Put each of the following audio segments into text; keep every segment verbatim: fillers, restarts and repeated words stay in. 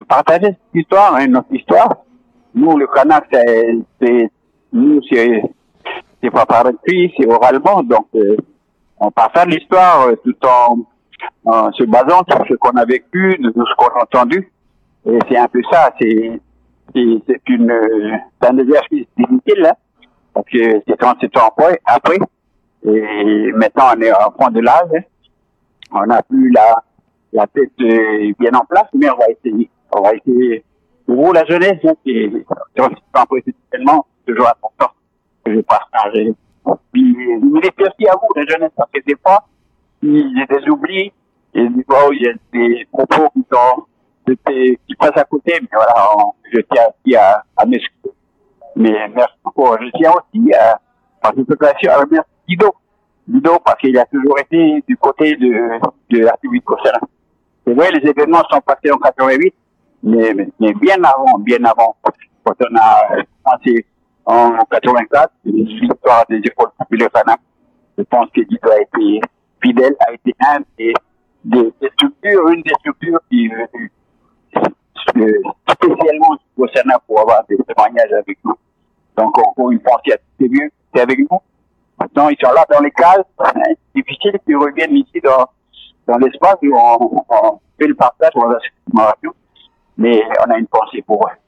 partager cette histoire, hein, notre histoire. Nous, le Kanak, c'est, c'est nous, c'est, c'est pas par écrit, c'est oralement, donc euh, on partage l'histoire euh, tout en, en se basant sur ce qu'on a vécu, de tout ce qu'on a entendu. Et c'est un peu ça, c'est, c'est, c'est une, euh, c'est un exercice difficile, hein, parce que c'est trente-sept ans après, après, et maintenant on est en point de l'âge, hein. On n'a plus la, la tête euh, bien en place, mais on va essayer. On va essayer. Pour la jeunesse, hein, qui est tellement toujours important que je partage. Puis, mais merci à vous, la jeunesse, parce que des fois, il y a des oublis, et des fois, il y a des propos qui sont, qui passent à côté, mais voilà, on, je tiens aussi à, à m'excuser. Mais merci beaucoup. Je tiens aussi à, par cette occasion, à remercier Guido. Guido, parce qu'il a toujours été du côté de, de la République Cossana. C'est vrai, les événements sont passés en quatre-vingt-huit, mais, mais, mais bien avant, bien avant. Quand on a commencé en quatre-vingt-quatre, l'histoire des écoles populaires Kanak, je pense que Guido a été fidèle, a été un des, des, des structures, une des structures qui est venue spécialement au Sénat pour avoir des témoignages avec nous. Donc, encore une fois, c'est mieux, c'est avec nous. Maintenant, ils sont là dans les cases. C'est difficile qu'ils reviennent ici dans, dans l'espace où on, on fait le partage ou la commémoration. Mais on a une pensée pour eux.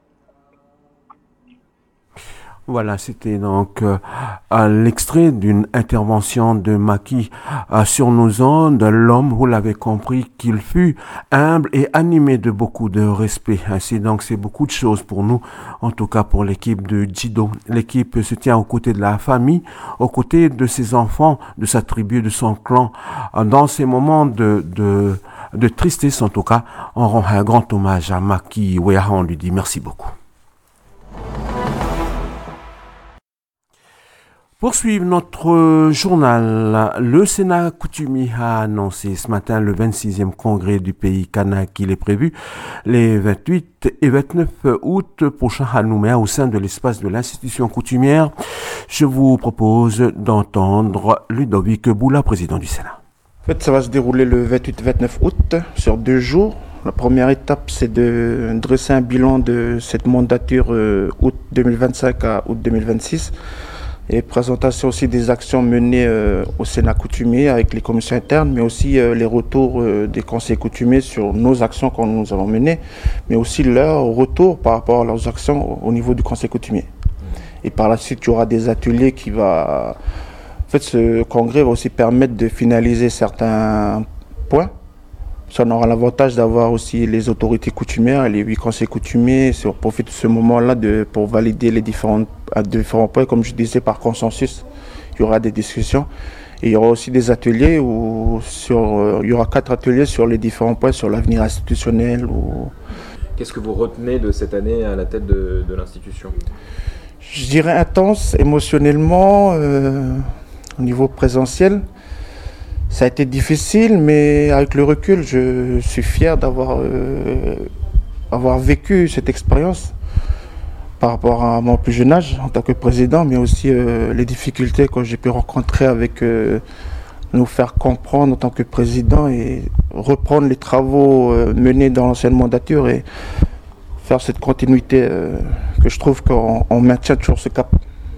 Voilà, c'était donc euh, l'extrait d'une intervention de Macky euh, sur nos ondes. L'homme, vous l'avez compris, qu'il fut humble et animé de beaucoup de respect. Ainsi donc, c'est beaucoup de choses pour nous, en tout cas pour l'équipe de Djido. L'équipe se tient aux côtés de la famille, aux côtés de ses enfants, de sa tribu, de son clan. Dans ces moments de, de, de tristesse, en tout cas, on rend un grand hommage à Macky Ouéa. On lui dit merci beaucoup. Poursuivre notre journal, le Sénat coutumier a annoncé ce matin le vingt-sixième congrès du pays Kanak. Il est prévu les vingt-huit et vingt-neuf août prochains à Nouméa au sein de l'espace de l'institution coutumière. Je vous propose d'entendre Ludovic Boula, président du Sénat. En fait, ça va se dérouler le vingt-huit vingt-neuf août sur deux jours. La première étape, c'est de dresser un bilan de cette mandature euh, août deux mille vingt-cinq à août deux mille vingt-six. Et présentation aussi des actions menées euh, au Sénat coutumier avec les commissions internes, mais aussi euh, les retours euh, des conseils coutumiers sur nos actions que nous avons menées, mais aussi leur retour par rapport à leurs actions au niveau du conseil coutumier. Et par la suite, il y aura des ateliers qui va... En fait, ce congrès va aussi permettre de finaliser certains points. Ça on aura l'avantage d'avoir aussi les autorités coutumières et les huit conseils coutumiers. On profite de ce moment-là de, pour valider les différents, différents points. Comme je disais, par consensus, il y aura des discussions. Et il y aura aussi des ateliers où sur, il y aura quatre ateliers sur les différents points, sur l'avenir institutionnel. Ou... Qu'est-ce que vous retenez de cette année à la tête de, de l'institution ? Je dirais intense, émotionnellement, euh, au niveau présentiel. Ça a été difficile, mais avec le recul, je suis fier d'avoir euh, avoir vécu cette expérience par rapport à mon plus jeune âge en tant que président, mais aussi euh, les difficultés que j'ai pu rencontrer avec euh, nous faire comprendre en tant que président et reprendre les travaux euh, menés dans l'ancienne mandature et faire cette continuité euh, que je trouve qu'on on maintient toujours ce cap.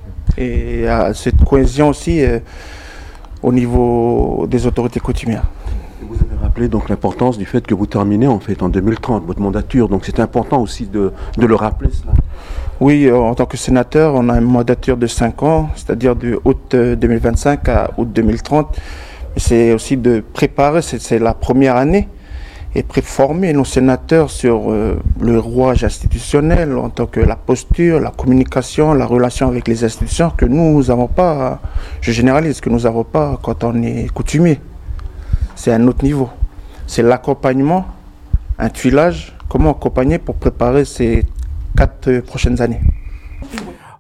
Et euh, cette cohésion aussi euh, au niveau des autorités coutumières. Vous avez rappelé donc l'importance du fait que vous terminez en fait en deux mille trente votre mandature, donc c'est important aussi de, de le rappeler cela. Oui, euh, en tant que sénateur, on a une mandature de cinq ans, c'est-à-dire de août deux mille vingt-cinq à août deux mille trente. Et c'est aussi de préparer, c'est, c'est la première année, et préformer nos sénateurs sur euh, le rouage institutionnel en tant que la posture, la communication, la relation avec les institutions que nous n'avons pas, je généralise, que nous n'avons pas quand on est coutumier. C'est un autre niveau. C'est l'accompagnement, un tuilage, comment accompagner pour préparer ces quatre prochaines années.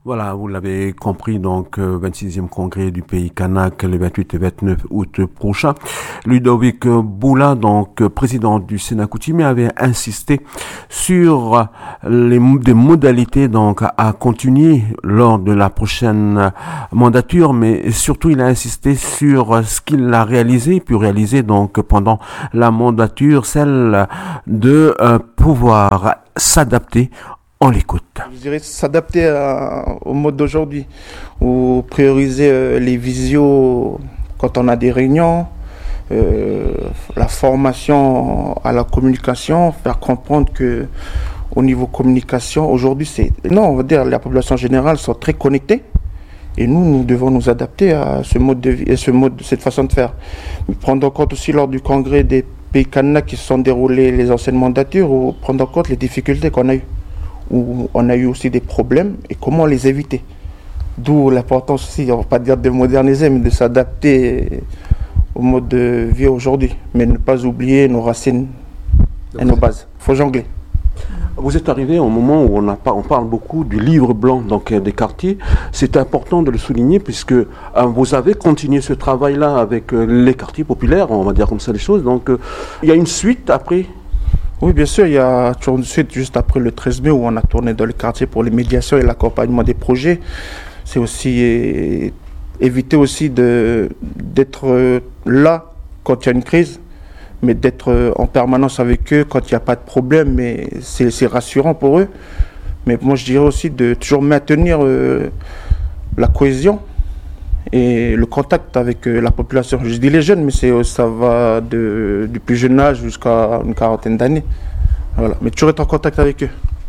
Voilà, vous l'avez compris, donc euh, vingt-sixième congrès du pays kanak le vingt-huit et vingt-neuf août prochain. Ludovic Boula, donc président du Sénat coutumier, avait insisté sur les des modalités donc à continuer lors de la prochaine mandature, mais surtout il a insisté sur ce qu'il a réalisé, puis réalisé donc pendant la mandature, celle de euh, pouvoir s'adapter. On l'écoute. Je dirais s'adapter à, au mode d'aujourd'hui, ou prioriser euh, les visios quand on a des réunions, euh, la formation à la communication, faire comprendre que au niveau communication, aujourd'hui, c'est non, on va dire la population générale sont très connectées et nous, nous devons nous adapter à ce mode de vie, à ce mode, cette façon de faire. Mais prendre en compte aussi lors du congrès des pays kanak qui se sont déroulés les anciennes mandatures, ou prendre en compte les difficultés qu'on a eues, où on a eu aussi des problèmes et comment les éviter. D'où l'importance aussi, on ne va pas dire de moderniser, mais de s'adapter au mode de vie aujourd'hui. Mais ne pas oublier nos racines et nos bases. Il faut jongler. Vous êtes arrivé au moment où on, a pas, on parle beaucoup du livre blanc donc, des quartiers. C'est important de le souligner puisque euh, vous avez continué ce travail-là avec euh, les quartiers populaires, on va dire comme ça les choses. Donc euh, il y a une suite après. Oui, bien sûr, il y a toujours une suite juste après le treize mai où on a tourné dans le quartier pour les médiations et l'accompagnement des projets. C'est aussi é- éviter aussi de, d'être euh, là quand il y a une crise, mais d'être euh, en permanence avec eux quand il n'y a pas de problème. Mais c'est, c'est rassurant pour eux. Mais moi, je dirais aussi de toujours maintenir euh, la cohésion et le contact avec euh, la population. Je dis les jeunes, mais c'est, ça va de, du plus jeune âge jusqu'à une quarantaine d'années. Voilà. Mais toujours être en contact avec eux.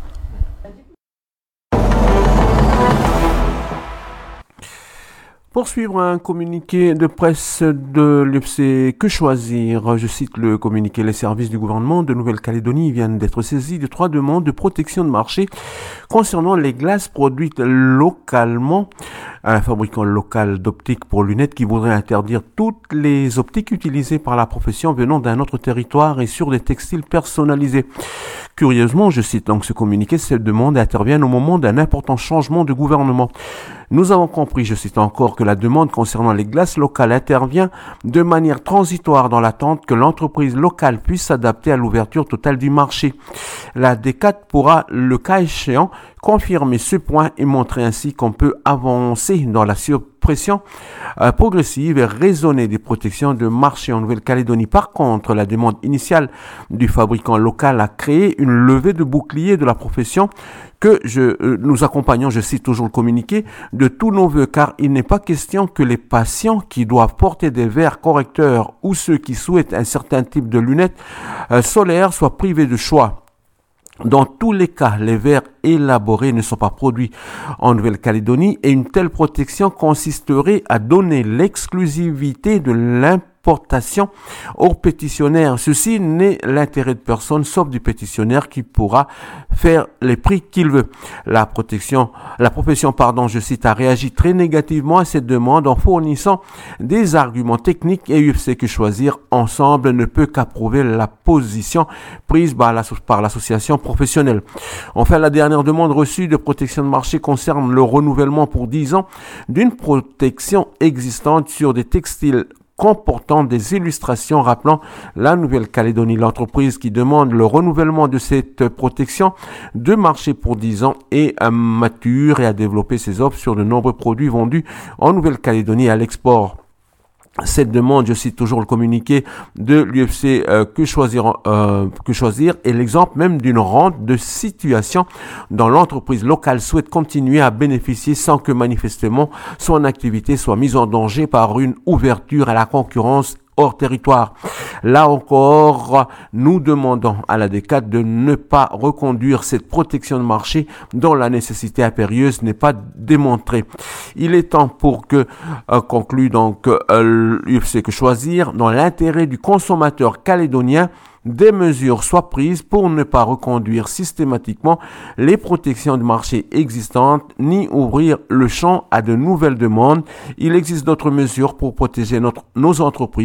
Pour suivre un communiqué de presse de l'U F C Que Choisir, je cite le communiqué, les services du gouvernement de Nouvelle-Calédonie viennent d'être saisis de trois demandes de protection de marché concernant les glaces produites localement. Un fabricant local d'optiques pour lunettes qui voudrait interdire toutes les optiques utilisées par la profession venant d'un autre territoire et sur des textiles personnalisés. Curieusement, je cite donc ce communiqué, cette demande intervient au moment d'un important changement de gouvernement. Nous avons compris, je cite encore, que la demande concernant les glaces locales intervient de manière transitoire dans l'attente que l'entreprise locale puisse s'adapter à l'ouverture totale du marché. La D quatre pourra, le cas échéant, confirmer ce point et montrer ainsi qu'on peut avancer dans la suppression euh, progressive et raisonnée des protections de marché en Nouvelle-Calédonie. Par contre, la demande initiale du fabricant local a créé une levée de bouclier de la profession que je, euh, nous accompagnons, je cite toujours le communiqué, de tous nos voeux, car il n'est pas question que les patients qui doivent porter des verres correcteurs ou ceux qui souhaitent un certain type de lunettes euh, solaires soient privés de choix. Dans tous les cas, les verres élaborés ne sont pas produits en Nouvelle-Calédonie et une telle protection consisterait à donner l'exclusivité de l'importation aux pétitionnaires. Ceci n'est l'intérêt de personne sauf du pétitionnaire qui pourra faire les prix qu'il veut. La protection, la profession, pardon, je cite, a réagi très négativement à cette demande en fournissant des arguments techniques et U F C Que Choisir ensemble ne peut qu'approuver la position prise par, la, par l'association professionnelle. Enfin, la dernière demande reçue de protection de marché concerne le renouvellement pour dix ans d'une protection existante sur des textiles comportant des illustrations rappelant la Nouvelle-Calédonie. L'entreprise qui demande le renouvellement de cette protection de marché pour dix ans est mature et a développé ses offres sur de nombreux produits vendus en Nouvelle-Calédonie à l'export. Cette demande, je cite toujours le communiqué de l'U F C euh, que choisir, euh, que choisir est l'exemple même d'une rente de situation dont l'entreprise locale souhaite continuer à bénéficier sans que manifestement son activité soit mise en danger par une ouverture à la concurrence hors territoire. Là encore, nous demandons à la D quatre de ne pas reconduire cette protection de marché dont la nécessité impérieuse n'est pas démontrée. Il est temps pour que, euh, conclut donc euh, l'U F C Que Choisir, dans l'intérêt du consommateur calédonien, des mesures soient prises pour ne pas reconduire systématiquement les protections de marché existantes ni ouvrir le champ à de nouvelles demandes. Il existe d'autres mesures pour protéger notre, nos entreprises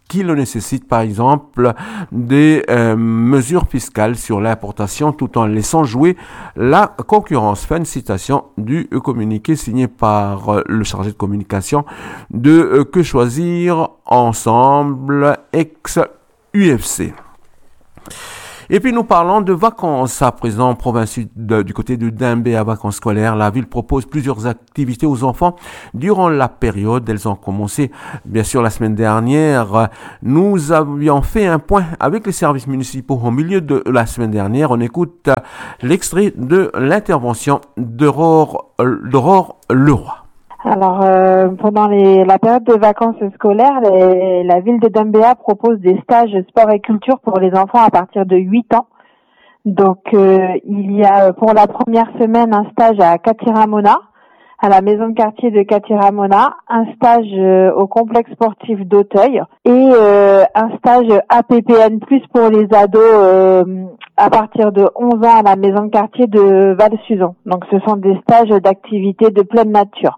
qui le nécessitent, par exemple des euh, mesures fiscales sur l'importation tout en laissant jouer la concurrence. Fin de citation du communiqué signé par euh, le chargé de communication de euh, Que Choisir Ensemble, ex-U F C. Et puis nous parlons de vacances à présent en province sud, du côté de Dembéa, vacances scolaires. La ville propose plusieurs activités aux enfants durant la période. Elles ont commencé bien sûr la semaine dernière. Nous avions fait un point avec les services municipaux au milieu de la semaine dernière. On écoute l'extrait de l'intervention d'Aurore, d'Aurore Leroy. Alors, euh, pendant les, la période de vacances scolaires, les, la ville de Dembéa propose des stages sport et culture pour les enfants à partir de huit ans. Donc, euh, il y a pour la première semaine un stage à Katiramona, à la maison de quartier de Katiramona, un stage euh, au complexe sportif d'Auteuil et euh, un stage A P P N plus pour les ados euh, à partir de onze ans à la maison de quartier de Val-Suzon. Donc, ce sont des stages d'activités de pleine nature.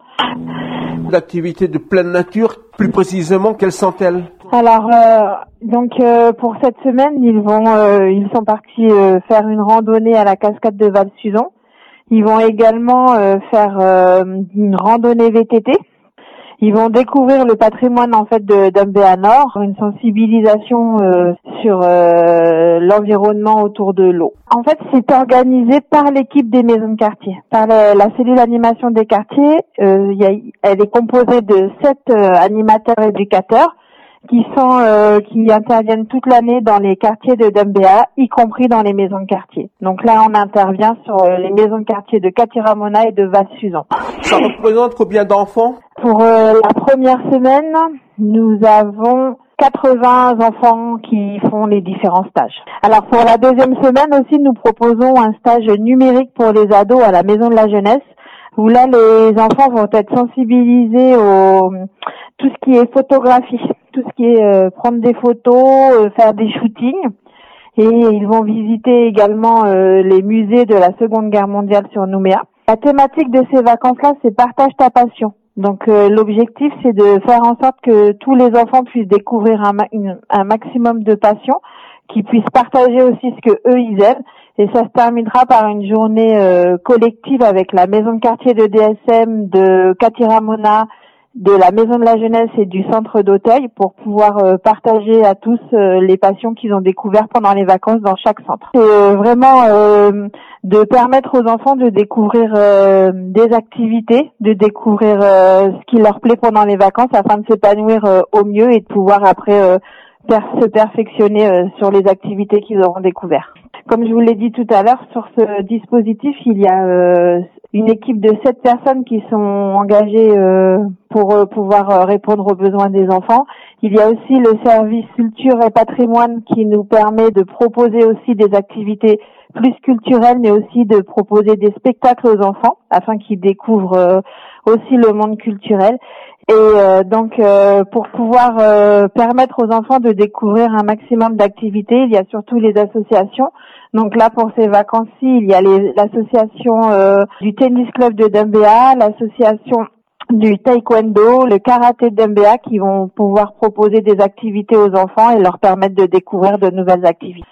D'activités de pleine nature, plus précisément, quelles sont-elles? Alors, euh, donc euh, pour cette semaine, ils vont, euh, ils sont partis euh, faire une randonnée à la cascade de Val-Suzon. Ils vont également euh, faire euh, une randonnée V T T. Ils vont découvrir le patrimoine en fait de Dembéa Nord, une sensibilisation euh, sur euh, l'environnement autour de l'eau. En fait, c'est organisé par l'équipe des maisons de quartier, par la, la cellule animation des quartiers. Euh, y a, elle est composée de sept euh, animateurs éducateurs qui sont euh, qui interviennent toute l'année dans les quartiers de Dembéa, y compris dans les maisons de quartier. Donc là, on intervient sur euh, les maisons de quartier de Katiramona et de Val-Suzon. Ça représente combien d'enfants? Pour euh, la première semaine, nous avons quatre-vingts enfants qui font les différents stages. Alors pour la deuxième semaine aussi, nous proposons un stage numérique pour les ados à la Maison de la Jeunesse, où là, les enfants vont être sensibilisés au tout ce qui est photographie, tout ce qui est euh, prendre des photos, euh, faire des shootings. Et ils vont visiter également euh, les musées de la Seconde Guerre mondiale sur Nouméa. La thématique de ces vacances-là, c'est partage ta passion. Donc euh, l'objectif, c'est de faire en sorte que tous les enfants puissent découvrir un, ma- une, un maximum de passion, qu'ils puissent partager aussi ce que eux ils aiment. Et ça se terminera par une journée euh, collective avec la maison de quartier de D S M, de Katiramona, de la maison de la jeunesse et du centre d'Auteuil pour pouvoir euh, partager à tous euh, les passions qu'ils ont découvertes pendant les vacances dans chaque centre. C'est euh, vraiment euh, de permettre aux enfants de découvrir euh, des activités, de découvrir euh, ce qui leur plaît pendant les vacances afin de s'épanouir euh, au mieux et de pouvoir après euh, per- se perfectionner euh, sur les activités qu'ils auront découvertes. Comme je vous l'ai dit tout à l'heure, sur ce dispositif, il y a euh, une équipe de sept personnes qui sont engagées euh, pour euh, pouvoir euh, répondre aux besoins des enfants. Il y a aussi le service culture et patrimoine qui nous permet de proposer aussi des activités plus culturelles, mais aussi de proposer des spectacles aux enfants afin qu'ils découvrent euh, aussi le monde culturel. Et euh, donc, euh, pour pouvoir euh, permettre aux enfants de découvrir un maximum d'activités, il y a surtout les associations. Donc là, pour ces vacances-ci, il y a les, l'association euh, du tennis club de Dembéa, l'association du taekwondo, le karaté de Dembéa, qui vont pouvoir proposer des activités aux enfants et leur permettre de découvrir de nouvelles activités.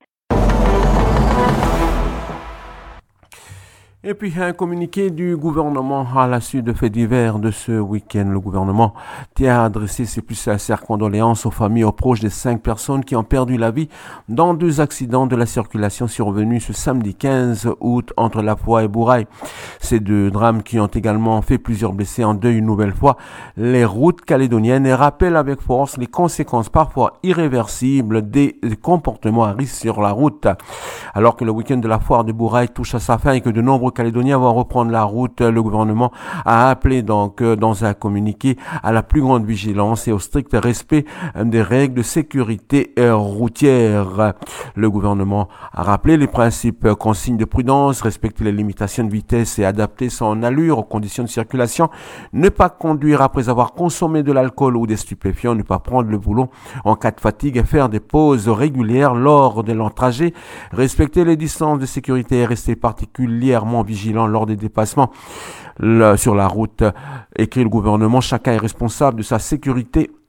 Et puis un communiqué du gouvernement à la suite de faits divers de ce week-end. Le gouvernement tient à adresser ses plus sincères condoléances aux familles et aux proches des cinq personnes qui ont perdu la vie dans deux accidents de la circulation survenus ce samedi quinze août entre La Foix et Bourail. Ces deux drames qui ont également fait plusieurs blessés en deuil une nouvelle fois les routes calédoniennes et rappellent avec force les conséquences parfois irréversibles des comportements à risque sur la route. Alors que le week-end de la foire de Bourail touche à sa fin et que de nombreux Calédoniens vont reprendre la route, le gouvernement a appelé donc dans un communiqué à la plus grande vigilance et au strict respect des règles de sécurité routière. Le gouvernement a rappelé les principes consignes de prudence, respecter les limitations de vitesse et adapter son allure aux conditions de circulation, ne pas conduire après avoir consommé de l'alcool ou des stupéfiants, ne pas prendre le volant en cas de fatigue et faire des pauses régulières lors de leur trajet, respecter les distances de sécurité et rester particulièrement vigilant lors des dépassements le, sur la route. Écrit le gouvernement, chacun est responsable de sa sécurité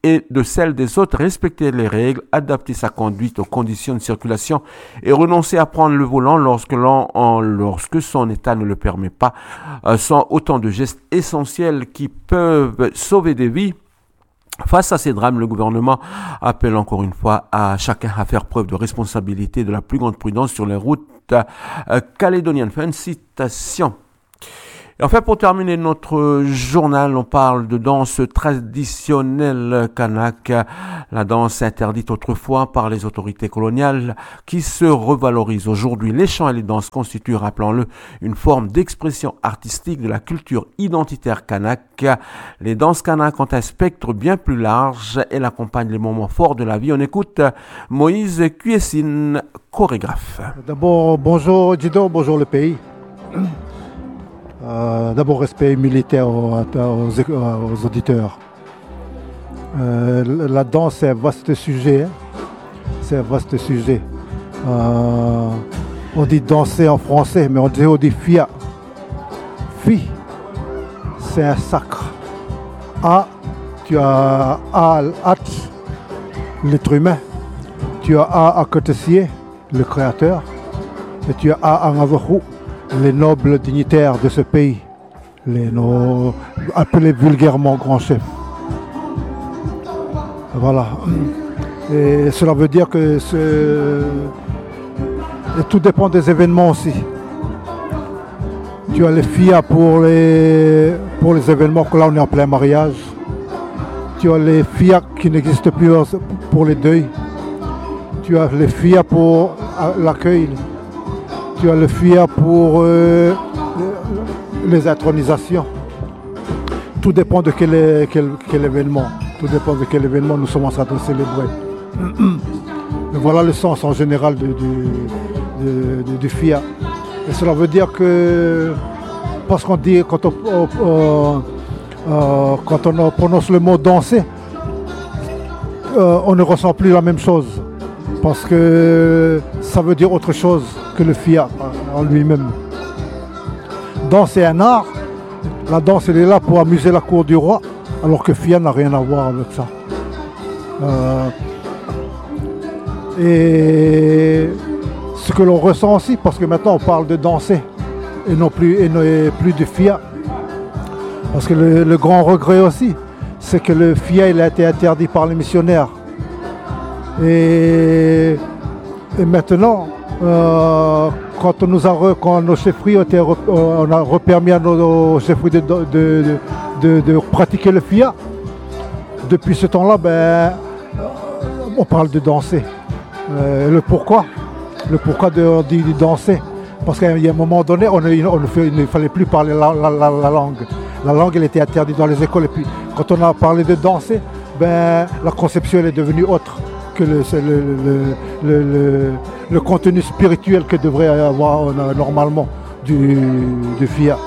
et de celle des autres, respecter les règles, adapter sa conduite aux conditions de circulation et renoncer à prendre le volant lorsque, l'on, lorsque son état ne le permet pas, euh, sont autant de gestes essentiels qui peuvent sauver des vies. Face à ces drames, le gouvernement appelle encore une fois à chacun à faire preuve de responsabilité et de la plus grande prudence sur les routes euh, calédoniennes. Fin de citation. Et enfin, pour terminer notre journal, on parle de danse traditionnelle kanak, la danse interdite autrefois par les autorités coloniales qui se revalorise aujourd'hui. Les chants et les danses constituent, rappelons-le, une forme d'expression artistique de la culture identitaire kanak. Les danses kanak ont un spectre bien plus large. Elles accompagnent les moments forts de la vie. On écoute Moïse Cuessine, chorégraphe. D'abord, bonjour Dido, bonjour le pays. Euh, d'abord, respect militaire aux, aux, aux auditeurs. Euh, la danse, c'est un vaste sujet. Hein. C'est un vaste sujet. Euh, on dit danser en français, mais on dit, on dit fia. Fi, c'est un sacre. A, tu as A, at, l'être humain. Tu as A, à Coutessier, le créateur. Et tu as A, en Avahou, les nobles dignitaires de ce pays, les nos, appelés vulgairement grands chefs. Voilà. Et cela veut dire que ce... Et tout dépend des événements aussi. Tu as les F I A pour les, pour les événements, que là on est en plein mariage. Tu as les F I A qui n'existent plus pour les deuils. Tu as les F I A pour l'accueil. Tu as le F I A pour euh, les intronisations. Tout dépend de quel, quel, quel événement. Tout dépend de quel événement nous sommes en train de célébrer. Voilà le sens en général du, du, du, du F I A. Et cela veut dire que, parce qu'on dit, quand on, euh, euh, quand on prononce le mot danser, euh, on ne ressent plus la même chose. Parce que ça veut dire autre chose que le F I A en lui-même. Danse est un art. La danse, elle est là pour amuser la cour du roi, alors que F I A n'a rien à voir avec ça. Euh, et ce que l'on ressent aussi, parce que maintenant on parle de danser et non plus, et non, et plus de F I A. Parce que le, le grand regret aussi, c'est que le F I A il a été interdit par les missionnaires. Et, et maintenant, euh, quand, on nous a re, quand nos chefferies ont été re, on a repermis à nos, nos chefferies de, de, de, de, de pratiquer le F I A, depuis ce temps-là, ben, on parle de danser. Euh, le pourquoi Le pourquoi de, de, de danser. Parce qu'à un moment donné, on, on ne, fait, il ne fallait plus parler la, la, la, la langue. La langue, elle était interdite dans les écoles. Et puis, quand on a parlé de danser, ben, la conception elle est devenue autre que le, le, le, le, le, le contenu spirituel que devrait avoir euh, normalement du, du F I A.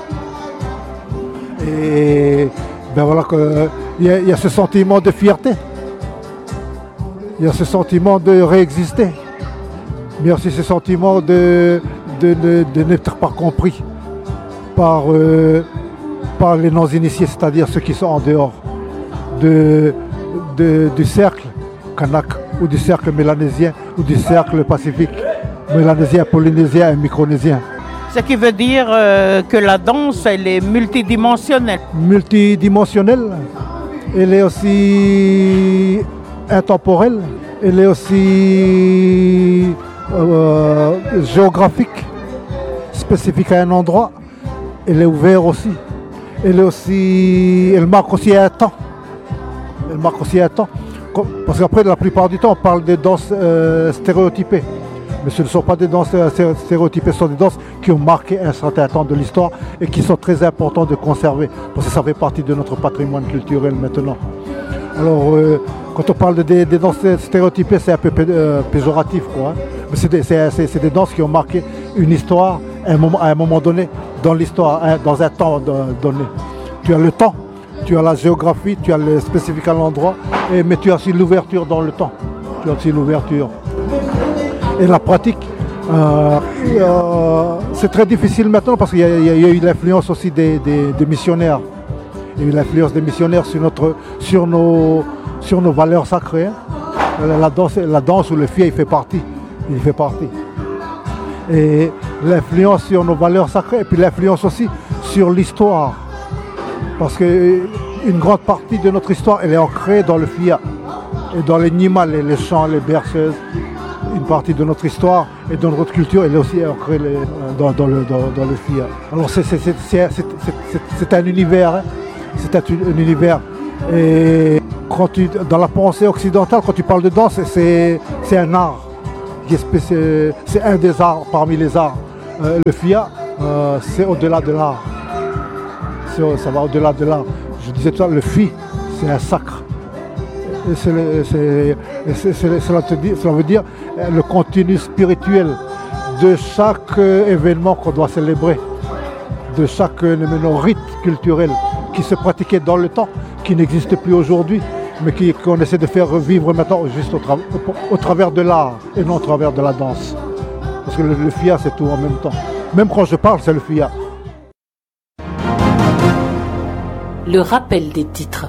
Et ben voilà que il y, y a ce sentiment de fierté, il y a ce sentiment de réexister, mais aussi ce sentiment de, de, de, de n'être pas compris par, euh, par les non-initiés, c'est-à-dire ceux qui sont en dehors de, de, du cercle kanak, ou du cercle mélanésien, ou du cercle pacifique, mélanésien, polynésien et micronésien. Ce qui veut dire euh, que la danse, elle est multidimensionnelle. Multidimensionnelle, elle est aussi intemporelle, elle est aussi euh, géographique, spécifique à un endroit, elle est ouverte aussi. Elle est aussi, elle marque aussi un temps. Elle marque aussi un temps. Parce qu'après, la plupart du temps, on parle de danses euh, stéréotypées. Mais ce ne sont pas des danses stéréotypées, ce sont des danses qui ont marqué un certain temps de l'histoire et qui sont très importantes de conserver. Parce que ça fait partie de notre patrimoine culturel maintenant. Alors, euh, quand on parle de des, des danses stéréotypées, c'est un peu pé, euh, péjoratif, quoi. Hein. Mais c'est des, c'est, c'est, c'est des danses qui ont marqué une histoire à un moment, à un moment donné, dans l'histoire, hein, dans un temps donné. Tu as le temps. Tu as la géographie, tu as le spécifique à l'endroit, et, mais tu as aussi l'ouverture dans le temps. Tu as aussi l'ouverture. Et la pratique, euh, euh, c'est très difficile maintenant parce qu'il y a, il y a eu l'influence aussi des, des, des missionnaires. Il y a eu l'influence des missionnaires sur, notre, sur, nos, sur nos valeurs sacrées. Hein. La, la, danse, la danse où le Fia il fait partie. Il fait partie. Et l'influence sur nos valeurs sacrées, et puis l'influence aussi sur l'histoire. Parce qu'une grande partie de notre histoire, elle est ancrée dans le Fia. Et dans les Nima, les, les chants, les berceuses. Une partie de notre histoire et de notre culture, elle est aussi ancrée dans, dans, le, dans, dans le Fia. Alors c'est, c'est, c'est, c'est, c'est, c'est, c'est un univers, hein. C'est un, un univers. Et quand tu, dans la pensée occidentale, quand tu parles de danse, c'est, c'est un art. C'est, c'est un des arts parmi les arts. Euh, le Fia, euh, c'est au-delà de l'art. C'est, ça va au-delà de l'art. Je disais tout à l'heure, le Fi, c'est un sacre. Et c'est, c'est, c'est, c'est, cela, te dit, cela veut dire le contenu spirituel de chaque événement qu'on doit célébrer, de chaque rite culturel qui se pratiquait dans le temps, qui n'existe plus aujourd'hui, mais qui, qu'on essaie de faire revivre maintenant juste au, tra- au travers de l'art et non au travers de la danse. Parce que le, le Fia, c'est tout en même temps. Même quand je parle, c'est le Fia. Le rappel des titres.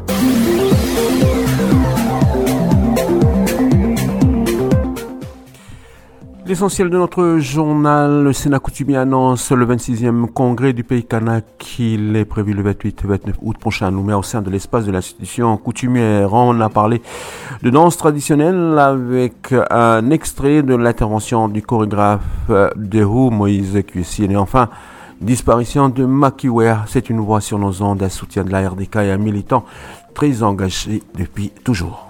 L'essentiel de notre journal, le Sénat coutumier annonce le vingt-sixième congrès du pays kanak. Il est prévu le vingt-huit vingt-neuf août prochain à Nouméa au sein de l'espace de l'institution coutumière. On a parlé de danse traditionnelle avec un extrait de l'intervention du chorégraphe de Hou, Moïse Cuissine. Et enfin, disparition de Makiwer. C'est une voix sur nos ondes, un soutien de la R D K et un militant très engagé depuis toujours.